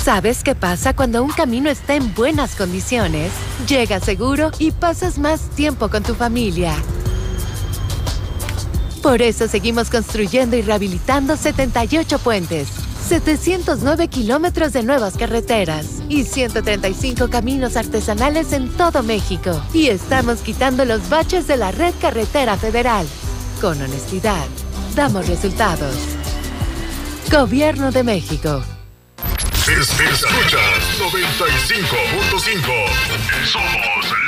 ¿Sabes qué pasa cuando un camino está en buenas condiciones? Llegas seguro y pasas más tiempo con tu familia. Por eso seguimos construyendo y rehabilitando 78 puentes, 709 kilómetros de nuevas carreteras y 135 caminos artesanales en todo México. Y estamos quitando los baches de la red carretera federal. Con honestidad, damos resultados. Gobierno de México. Escuchas 95.5. Somos